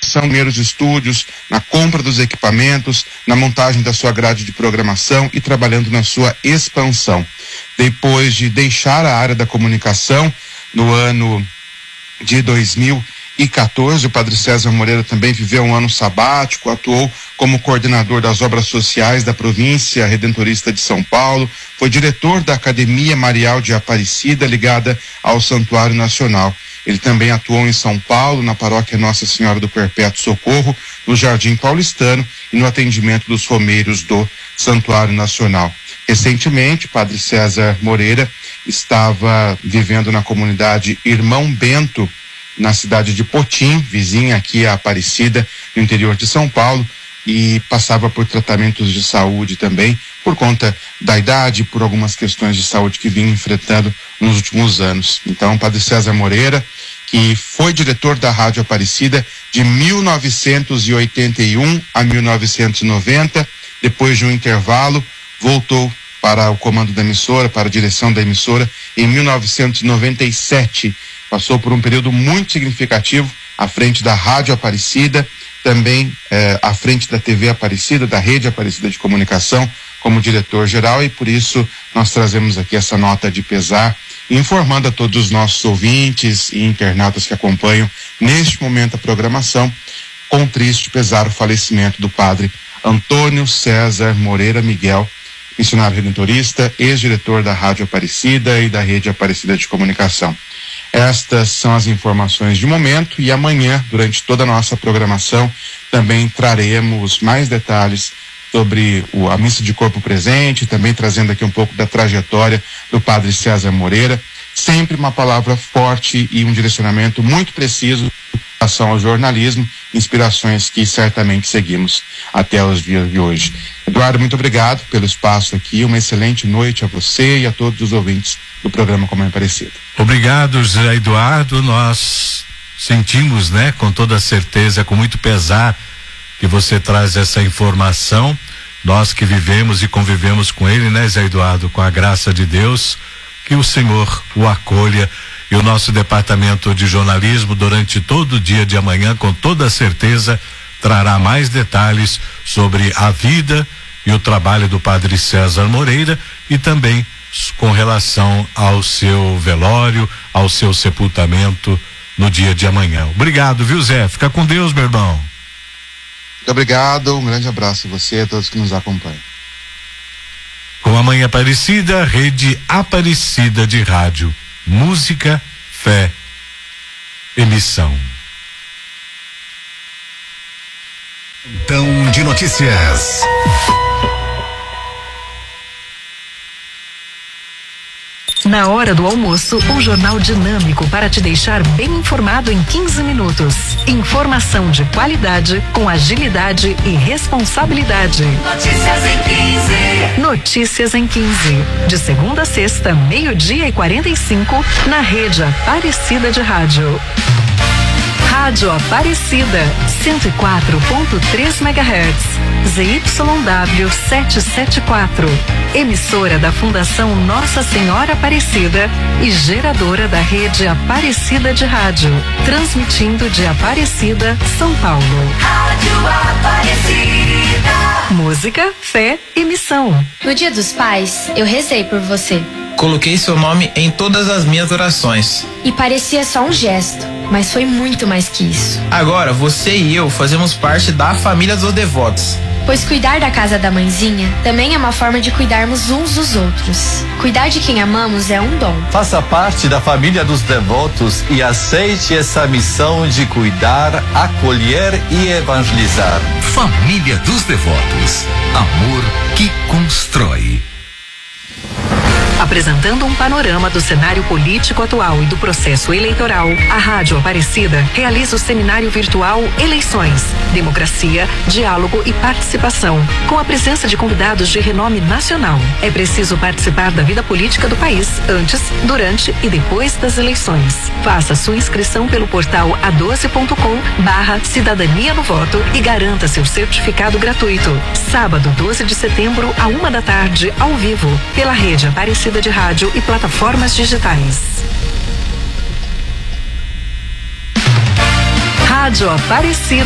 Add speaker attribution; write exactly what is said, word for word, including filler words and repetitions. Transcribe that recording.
Speaker 1: primeiros estúdios, na compra dos equipamentos, na montagem da sua grade de programação e trabalhando na sua expansão. Depois de deixar a área da comunicação no ano de dois mil e quatorze, o Padre César Moreira também viveu um ano sabático, atuou como coordenador das obras sociais da província redentorista de São Paulo, foi diretor da Academia Marial de Aparecida, ligada ao Santuário Nacional. Ele também atuou em São Paulo, na paróquia Nossa Senhora do Perpétuo Socorro, no Jardim Paulistano e no atendimento dos romeiros do Santuário Nacional. Recentemente, o Padre César Moreira estava vivendo na comunidade Irmão Bento, na cidade de Potim, vizinha aqui a Aparecida, no interior de São Paulo, e passava por tratamentos de saúde também, por conta da idade, por algumas questões de saúde que vinha enfrentando nos últimos anos. Então, Padre César Moreira, que foi diretor da Rádio Aparecida de mil novecentos e oitenta e um a mil novecentos e noventa, depois de um intervalo, voltou para o comando da emissora, para a direção da emissora, em mil novecentos e noventa e sete, passou por um período muito significativo à frente da Rádio Aparecida, também eh, à frente da T V Aparecida, da Rede Aparecida de Comunicação, como diretor-geral, e por isso nós trazemos aqui essa nota de pesar, informando a todos os nossos ouvintes e internautas que acompanham neste momento a programação, com triste pesar o falecimento do padre Antônio César Moreira Miguel, missionário redentorista, ex-diretor da Rádio Aparecida e da Rede Aparecida de Comunicação. Estas são as informações de momento e amanhã, durante toda a nossa programação, também traremos mais detalhes sobre o, a missa de corpo presente, também trazendo aqui um pouco da trajetória do padre César Moreira, sempre uma palavra forte e um direcionamento muito preciso em relação ao jornalismo, inspirações que certamente seguimos até os dias de hoje. Eduardo, muito obrigado pelo espaço aqui, uma excelente noite a você e a todos os ouvintes do programa Comunhão Aparecida.
Speaker 2: Obrigado, José Eduardo, nós sentimos, né, com toda certeza, com muito pesar, que você traz essa informação, nós que vivemos e convivemos com ele, né, Zé Eduardo, com a graça de Deus, que o Senhor o acolha, e o nosso departamento de jornalismo durante todo o dia de amanhã, com toda certeza, trará mais detalhes sobre a vida e o trabalho do padre César Moreira e também com relação ao seu velório, ao seu sepultamento no dia de amanhã. Obrigado, viu, Zé? Fica com Deus, meu irmão.
Speaker 1: Muito obrigado, um grande abraço a você e a todos que nos acompanham.
Speaker 2: Com a Mãe Aparecida, Rede Aparecida de Rádio, música, fé, emissão.
Speaker 3: Então, de notícias.
Speaker 4: Na hora do almoço, um jornal dinâmico para te deixar bem informado em quinze minutos. Informação de qualidade, com agilidade e responsabilidade.
Speaker 5: Notícias em quinze.
Speaker 4: Notícias em quinze. De segunda a sexta, meio-dia e quarenta e cinco, na Rede Aparecida de Rádio. Rádio Aparecida, cento e quatro ponto três megahertz, Z Y W setecentos e setenta e quatro, emissora da Fundação Nossa Senhora Aparecida e geradora da Rede Aparecida de Rádio, transmitindo de Aparecida, São Paulo.
Speaker 5: Rádio Aparecida.
Speaker 4: Música, fé e missão.
Speaker 6: No Dia dos Pais, eu rezei por você.
Speaker 7: Coloquei seu nome em todas as minhas orações.
Speaker 6: E parecia só um gesto, mas foi muito mais que isso.
Speaker 7: Agora, você e eu fazemos parte da família dos devotos.
Speaker 6: Pois cuidar da casa da mãezinha também é uma forma de cuidarmos uns dos outros. Cuidar de quem amamos é um dom.
Speaker 8: Faça parte da família dos devotos e aceite essa missão de cuidar, acolher e evangelizar.
Speaker 3: Família dos Devotos. Amor que constrói.
Speaker 4: Apresentando um panorama do cenário político atual e do processo eleitoral, a Rádio Aparecida realiza o seminário virtual Eleições, Democracia, Diálogo e Participação, com a presença de convidados de renome nacional. É preciso participar da vida política do país antes, durante e depois das eleições. Faça sua inscrição pelo portal a doze ponto com barra cidadania no voto e garanta seu certificado gratuito. Sábado, doze de setembro, à uma da tarde, ao vivo, pela Rede Aparecida de Rádio e plataformas digitais. Rádio Aparecida.